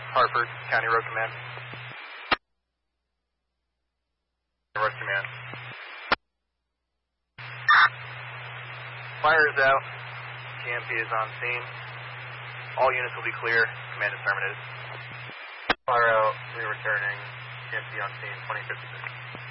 Hartford, County Road Command. Road Command. Fire is out. TMP is on scene. All units will be clear. Command is terminated. Fire out. We're returning. TMP on scene, 2056.